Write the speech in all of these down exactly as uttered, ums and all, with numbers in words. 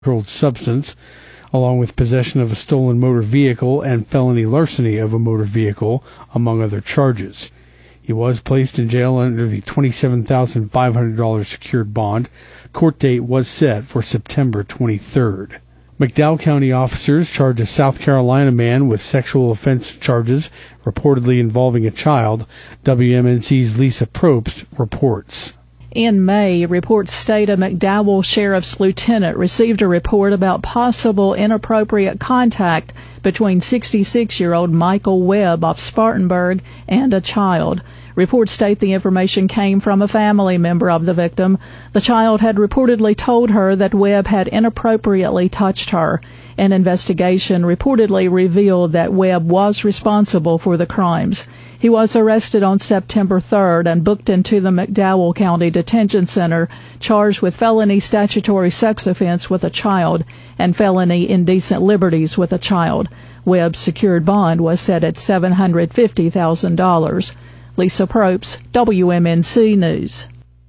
controlled substance, along with possession of a stolen motor vehicle and felony larceny of a motor vehicle, among other charges. He was placed in jail under the twenty-seven thousand five hundred dollars secured bond. Court date was set for September twenty-third. McDowell County officers charged a South Carolina man with sexual offense charges reportedly involving a child. W M N C's Lisa Probst reports. In May, reports state a McDowell Sheriff's Lieutenant received a report about possible inappropriate contact between sixty-six-year-old Michael Webb of Spartanburg and a child. Reports state the information came from a family member of the victim. The child had reportedly told her that Webb had inappropriately touched her. An investigation reportedly revealed that Webb was responsible for the crimes. He was arrested on September third and booked into the McDowell County Detention Center, charged with felony statutory sex offense with a child and felony indecent liberties with a child. Webb's secured bond was set at seven hundred fifty thousand dollars. Lisa Probst, W M N C News.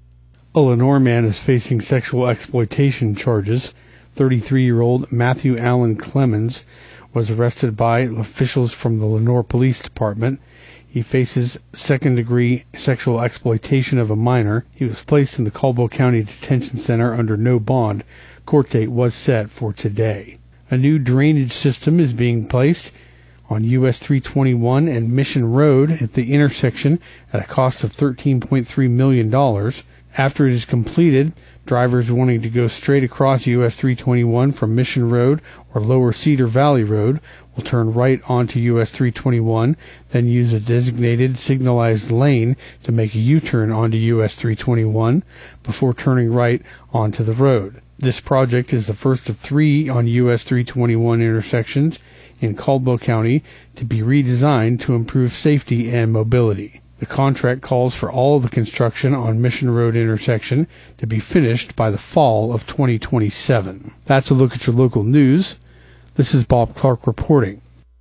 A Lenore man is facing sexual exploitation charges. thirty-three-year-old Matthew Allen Clemens was arrested by officials from the Lenore Police Department. He faces second-degree sexual exploitation of a minor. He was placed in the Caldwell County Detention Center under no bond. Court date was set for today. A new drainage system is being placed on U S three twenty-one and Mission Road at the intersection at a cost of thirteen point three million dollars. After it is completed, drivers wanting to go straight across U S three twenty-one from Mission Road or Lower Cedar Valley Road will turn right onto U S three twenty-one, then use a designated signalized lane to make a U-turn onto U S three twenty-one before turning right onto the road. This project is the first of three on U S three twenty-one intersections in Caldwell County to be redesigned to improve safety and mobility. The contract calls for all of the construction on Mission Road intersection to be finished by the fall of twenty twenty-seven. That's a look at your local news. This is Bob Clark reporting.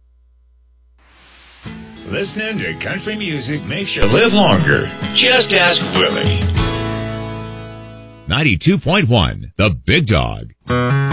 Listening to country music makes you live longer. Just ask Willie. ninety-two point one, The Big Dog.